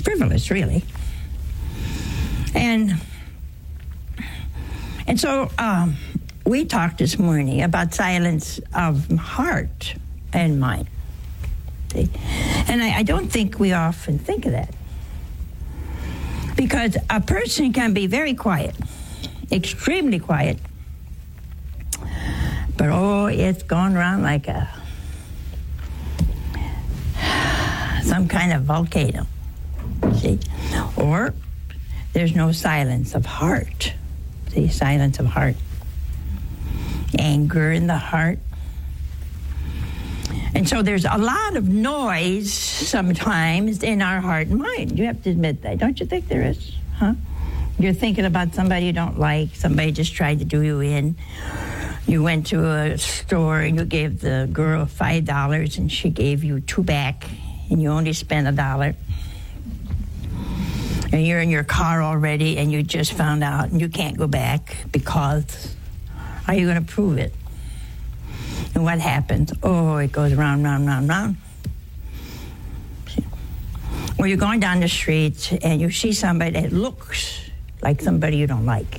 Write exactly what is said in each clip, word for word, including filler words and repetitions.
frivolous, really. And and so um, we talked this morning about silence of heart and mind. See? And I, I don't think we often think of that. Because a person can be very quiet, extremely quiet, but oh, it's gone around like a some kind of volcano. See? Or there's no silence of heart. See, silence of heart. Anger in the heart. And so there's a lot of noise sometimes in our heart and mind. You have to admit that. Don't you think there is? Huh? You're thinking about somebody you don't like. Somebody just tried to do you in. You went to a store and you gave the girl five dollars and she gave you two back and you only spent a dollar. And you're in your car already and you just found out and you can't go back because are you going to prove it? And what happens? Oh, it goes round, round, round, round. Or you're going down the street and you see somebody that looks like somebody you don't like.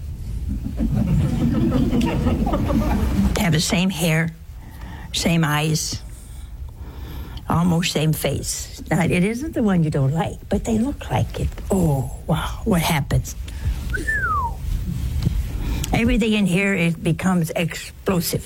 They have the same hair, same eyes, almost same face. Now, it isn't the one you don't like, but they look like it. Oh, wow, what happens? Everything in here, it becomes explosive.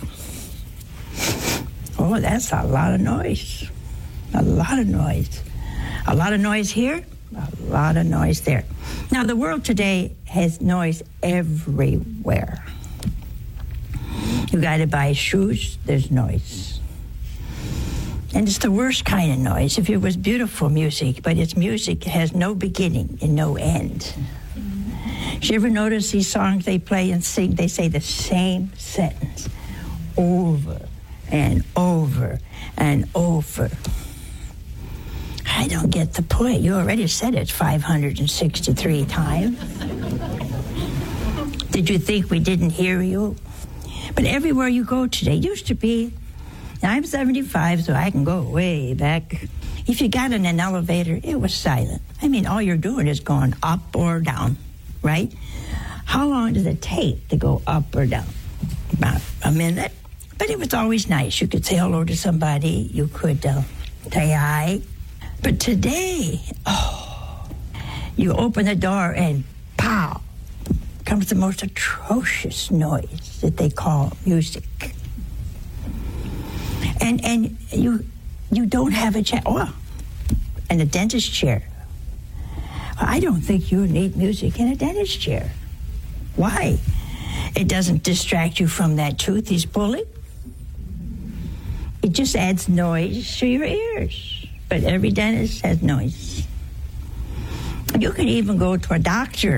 Oh, that's a lot of noise. A lot of noise. A lot of noise here, a lot of noise there. Now, the world today has noise everywhere. You got to buy shoes, there's noise. And it's the worst kind of noise. If it was beautiful music, but it's music, it has no beginning and no end. Did you ever notice these songs they play and sing, they say the same sentence over and over and over. I don't get the point. You already said it five hundred sixty-three times. Did you think we didn't hear you? But everywhere you go today, used to be, I'm seventy-five, so I can go way back. If you got in an elevator, it was silent. I mean, all you're doing is going up or down, right? How long does it take to go up or down? About a minute. But it was always nice. You could say hello to somebody. You could uh, say hi. But today, oh, you open the door and pow, comes the most atrocious noise that they call music. And and you you don't have a chair. Oh, and a dentist chair. I don't think you need music in a dentist chair. Why? It doesn't distract you from that tooth he's pulling. It just adds noise to your ears. But every dentist has noise. You can even go to a doctor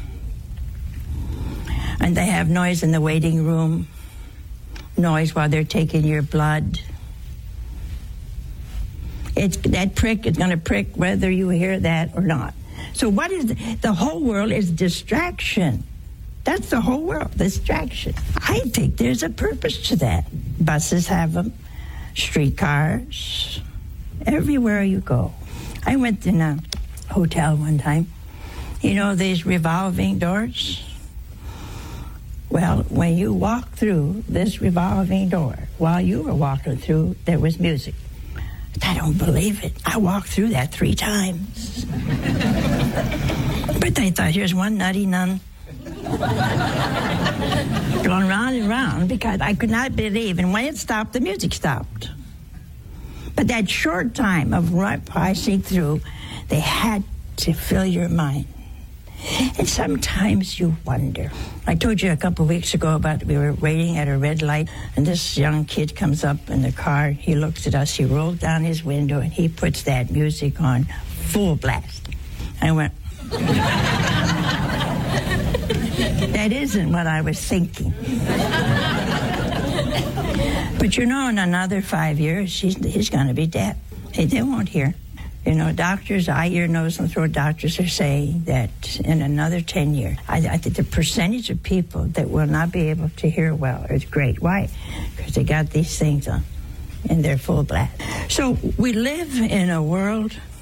and they have noise in the waiting room, noise while they're taking your blood. It's, that prick is going to prick whether you hear that or not. So what is the, the whole world is distraction. That's the whole world, distraction. I think there's a purpose to that. Buses have them, streetcars, everywhere you go. I went in a hotel one time. You know these revolving doors? Well, when you walk through this revolving door, while you were walking through, there was music. I don't believe it. I walked through that three times. But they thought, here's one nutty nun going round and round because I could not believe. And when it stopped, the music stopped. But that short time of passing through, they had to fill your mind. And sometimes you wonder. I told you a couple of weeks ago about we were waiting at a red light, and this young kid comes up in the car. He looks at us. He rolled down his window, and he puts that music on full blast. I went, that isn't what I was thinking. But you know, in another five years, he's, he's going to be dead. They, they won't hear. You know, doctors, eye, ear, nose, and throat doctors are saying that in another ten years, I, I think the percentage of people that will not be able to hear well is great. Why? Because they got these things on in their full blast. So we live in a world